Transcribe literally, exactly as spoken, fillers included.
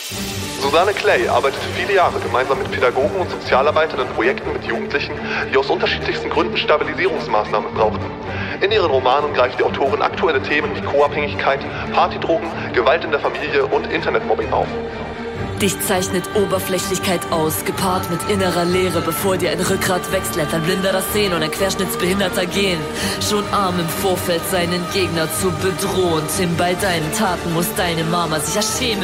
Susanne Clay arbeitete viele Jahre gemeinsam mit Pädagogen und Sozialarbeitern in Projekten mit Jugendlichen, die aus unterschiedlichsten Gründen Stabilisierungsmaßnahmen brauchten. In ihren Romanen greift die Autorin aktuelle Themen wie Co-Abhängigkeit, Partydrogen, Gewalt in der Familie und Internetmobbing auf. Dich zeichnet Oberflächlichkeit aus, gepaart mit innerer Leere, bevor dir ein Rückgrat weglässt, ein Blinder das Sehen und ein Querschnittsbehinderter gehen. Schon arm im Vorfeld seinen Gegner zu bedrohen. Tim, bei deinen Taten muss deine Mama sich ja schämen.